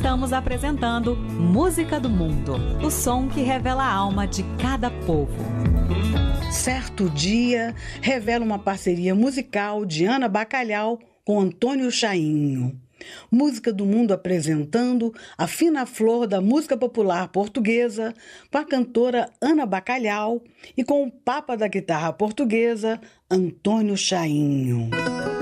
Estamos apresentando Música do Mundo, o som que revela a alma de cada povo. Certo Dia revela uma parceria musical de Ana Bacalhau com Antônio Chainho. Música do Mundo apresentando a fina flor da música popular portuguesa com a cantora Ana Bacalhau e com o papa da guitarra portuguesa, Antônio Chainho.